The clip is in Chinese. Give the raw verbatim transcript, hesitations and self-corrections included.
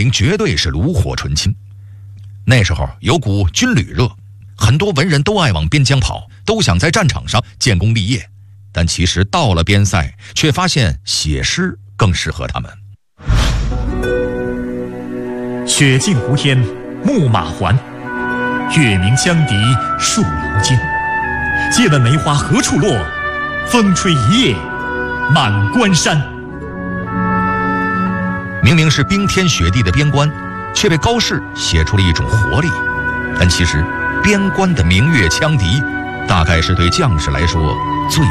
陵绝对是炉火纯青。那时候有股军旅热，很多文人都爱往边疆跑，都想在战场上建功立业。但其实到了边塞，却发现写诗更适合他们。 雪尽胡天，牧马还，月明羌笛戍楼间。借问梅花何处落？风吹一夜满关山。 明明是冰天雪地的边关，却被高适写出了一种活力。但其实边关的明月羌笛，大概是对将士来说最